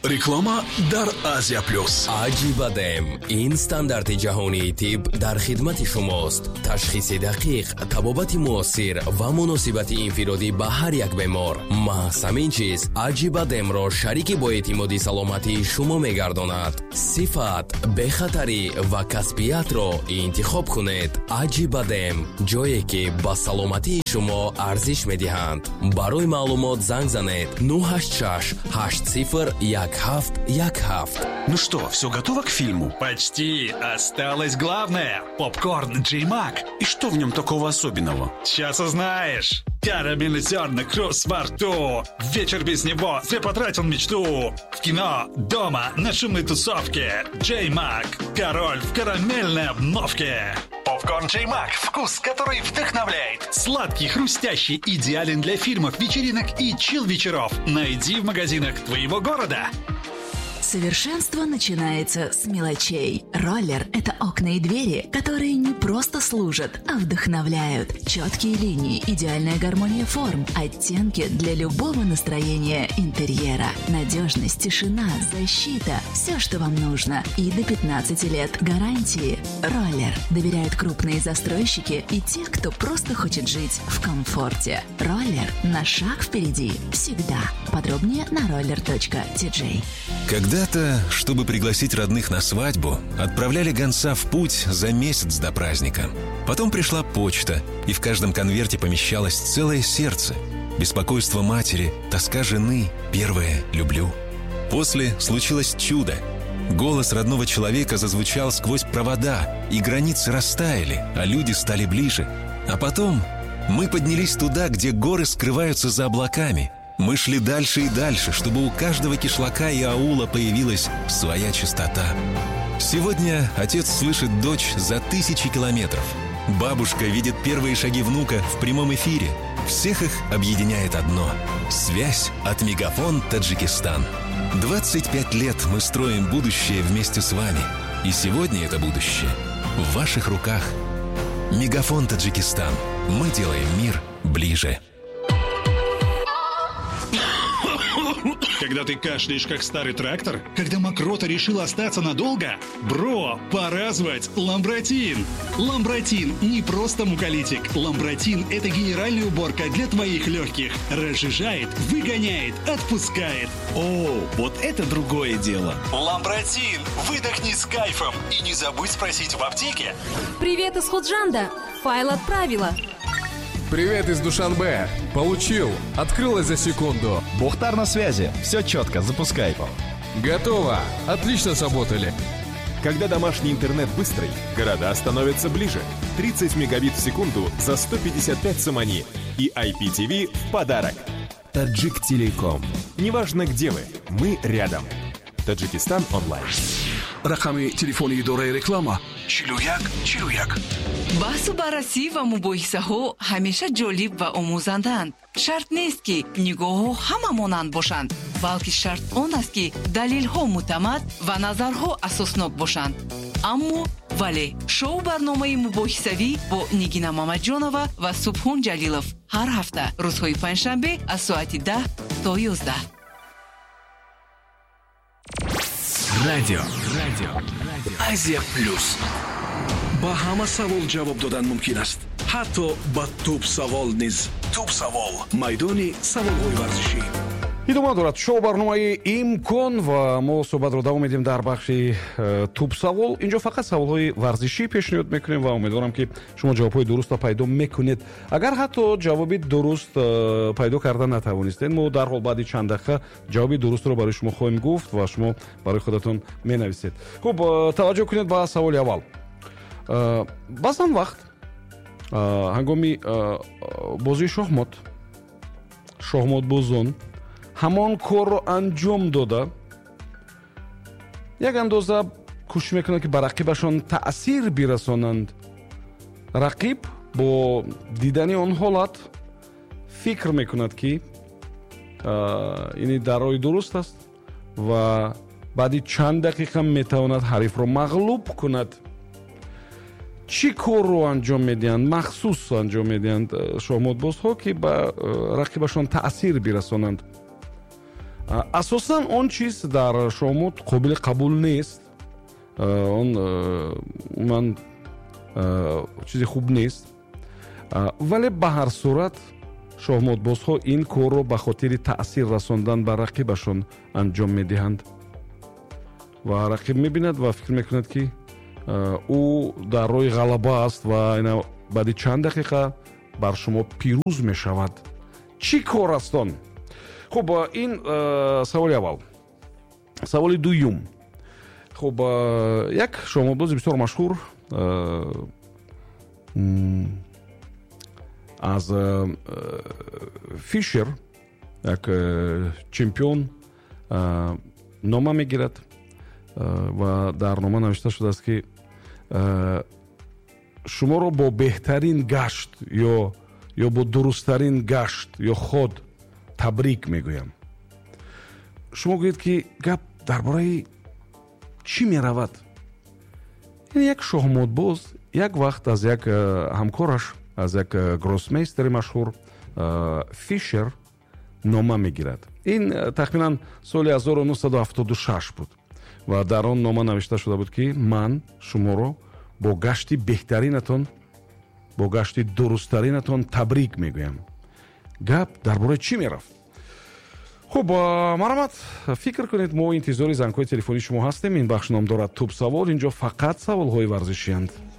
реклама дар Азия Плюс. Аҷибадем. Ин стандарти ҷаҳонии тиб дар хидмати шумост. Ташхиси дақиқ, табобати муосир ва муносибати инфиродӣ ба ҳар як бемор. маҳз ҳамин чиз Аҷибадемро шарики бо эътимоди саломатии шумо мегардонад. сифат, бехатарӣ ва касбиятро интихоб кунед. Аҷибадем, ҷое ки ба саломатии шумо арзиш медиҳанд. барои маълумот занг занед 086 80 1717. Ну что, все готово к фильму? Почти. Осталось главное. Попкорн J-Mac. И что в нем такого особенного? Сейчас узнаешь. Карамелизированный вкус во рту. Вечер без него зря потратил мечту. В кино, дома, на шумной тусовке. J-Mac. Король в карамельной обновке. Попкорн J-Mac. Вкус, который вдохновляет. Сладкий, хрустящий, идеален для фильмов, вечеринок и чил-вечеров. Найди в магазинах твоего города. Совершенство начинается с мелочей. Роллер – это окна и двери, которые не просто служат, а вдохновляют. Четкие линии, идеальная гармония форм, оттенки для любого настроения интерьера. Надежность, тишина, защита – все, что вам нужно. И до 15 лет гарантии. Роллер доверяют крупные застройщики и те, кто просто хочет жить в комфорте. Роллер – на шаг впереди. Всегда. Подробнее на roller.tj. Когда-то, чтобы пригласить родных на свадьбу, отправляли гонца в путь за месяц до праздника. Потом пришла почта, и в каждом конверте помещалось целое сердце. Беспокойство матери, тоска жены, первое «люблю». После случилось чудо. Голос родного человека зазвучал сквозь провода, и границы растаяли, а люди стали ближе. А потом мы поднялись туда, где горы скрываются за облаками. Мы шли дальше и дальше, чтобы у каждого кишлака и аула появилась своя чистота. Сегодня отец слышит дочь за тысячи километров. Бабушка видит первые шаги внука в прямом эфире. Всех их объединяет одно – связь от Мегафон Таджикистан. 25 лет мы строим будущее вместе с вами. И сегодня это будущее в ваших руках. Мегафон Таджикистан. Мы делаем мир ближе. Когда ты кашляешь, как старый трактор? Когда мокрота решила остаться надолго? Бро, пора звать Ламбротин. Ламбротин не просто муколитик. Ламбротин – это генеральная уборка для твоих легких. Разжижает, выгоняет, отпускает. О, вот это другое дело. Ламбротин. Выдохни с кайфом. И не забудь спросить в аптеке. Привет из Худжанда. Файл отправила. Привет из Душанбе. Получил. Открылось за секунду. Бухтар на связи. Все четко, запускай. Готово. Отлично сработали. Когда домашний интернет быстрый, города становятся ближе. 30 мегабит в секунду за 155 сомани. И IPTV в подарок. Таджик Телеком. Неважно где вы, мы рядом. Таджикистан онлайн. Рақами телефони идораи реклама 4141. баҳсу баррасӣ ва мубоҳисаҳо ҳамеша ҷолиб ва омӯзанданд. шарт нест ки нигоҳҳо ҳама монанд бошанд, балки шарт он аст ки далелҳо муътамад ва назарҳо асоснок бошанд. аммо вале шоу барномаи мубоҳисавӣ бо Нигина Мамаҷонова ва Субҳон Ҷалилов ҳар ҳафта рӯзҳои панҷшанбе аз соати 10 то 11. Радио Азия Плюс. Ба ҳама савол ҷавоб додан мумкин аст. ҳатто ба туп савол низ. Туп савол, майдони саволҳои варзишӣ. идома дорад шоу барномаи имкон ва мо суҳбатро давом медиҳем дар бахши туп савол. инҷо фақат саволҳои варзишӣ пешниҳод мекунем ва умедворам ки шумо ҷавобҳои дурустро пайдо мекунед. агар ҳатто ҷавоби дуруст пайдо карда натавонистед, мо дарҳол баъди чанд дақиқа ҷавоби дурустро барои шумо хоҳем гуфт ва шумо барои худатон менависед. хуб, таваҷҷӯҳ кунед ба саволи аввал. баъзан вақт ҳангоми бозии шоҳмотбозон ҳамон корро анҷом дода як андоза кӯшиш мекунанд ки ба рақибашон таъсир бирасонанд. рақиб бо дидани он ҳолат фикр мекунад ки ини дар роҳи дуруст аст ва баъди чанд дақиқа метавонад ҳарифро мағлуб кунад. чӣ корро анҷом медиҳанд, махсус анҷом медиҳанд шоҳмотбозҳо ки ба рақибашон таъсир бирасонанд? асосан он чиз дар шоҳмот қобили қабул нест, он ман чизи хуб нест, вале ба ҳар сурат шоҳмотбозҳо ин корро ба хотири таъсир расондан ба рақибашон анҷом медиҳанд ва рақиб мебинад ва фикр мекунад ки ӯ дар роҳи ғалаба аст ва ина баъди чанд дақиқа бар шумо пирӯз мешавад. чӣ кор аст он? хуб, ин саволи аввал. саволи дуюм. хуб, як шоҳмотбози бисёр машҳур аз Фишер, як чемпион, нома мегирад ва дар нома навишта шудааст ки шуморо бо беҳтарин гашт ё бо дурусттарин гашт ё ход табрик мегӯям. шумо гӯед ки гап дар бораи чӣ меравад? як шоҳмотбоз як вақт аз як ҳамкораш, аз як гроссмейстери машҳур Фишер нома мегирад. ин тахминан соли 1976 буд ва дар он нома навишта шуда буд ки ман шуморо бо гашти беҳтаринатон, бо гашти дурусттаринатон табрик мегӯям. гап дар бораи чӣ мерафт? хуб, марамат, фикр кунед, мо интизори зангҳои телефонии шумо ҳастем. ин бахш ном дорад Туб савол. инҷо фақат саволҳои варзишианд.